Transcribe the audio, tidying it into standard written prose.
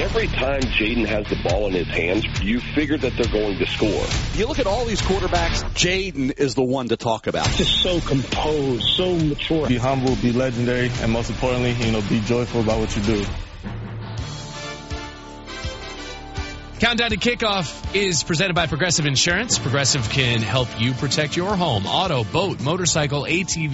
every time Jaden has the ball in his hands, you figure that they're going to score. You look at all these quarterbacks, Jaden is the one to talk about. Just so composed, so mature. Be humble, be legendary, and most importantly, be joyful about what you do. Countdown to Kickoff is presented by Progressive Insurance. Progressive can help you protect your home, auto, boat, motorcycle, ATV.